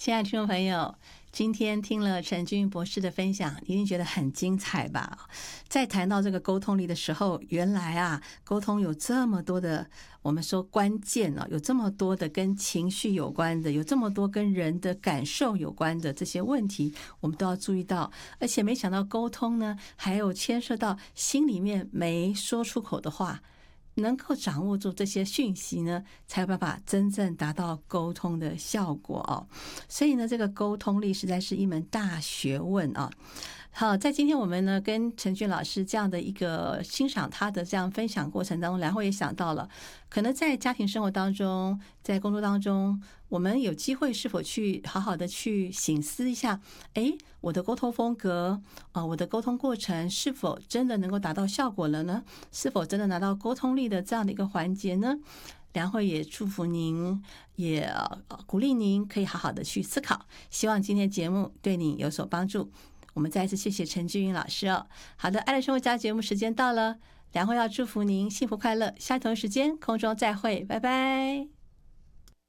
亲爱的听众朋友，今天听了陈君博士的分享，一定觉得很精彩吧？在谈到这个沟通力的时候，原来啊，沟通有这么多的，我们说关键啊，有这么多的跟情绪有关的，有这么多跟人的感受有关的这些问题，我们都要注意到。而且没想到沟通呢，还有牵涉到心里面没说出口的话。能够掌握住这些讯息呢，才有办法真正达到沟通的效果哦。所以呢，这个沟通力实在是一门大学问啊。好，在今天我们呢跟陈俊老师这样的一个欣赏他的这样分享过程当中，然后也想到了，可能在家庭生活当中，在工作当中，我们有机会是否去好好的去省思一下，我的沟通风格我的沟通过程是否真的能够达到效果了呢？是否真的拿到沟通力的这样的一个环节呢？良慧也祝福您，也鼓励您可以好好的去思考，希望今天节目对你有所帮助。我们再一次谢谢陈君云老师哦。好的，爱的生活家节目时间到了，良慧要祝福您幸福快乐，下一同一时间空中再会，拜拜。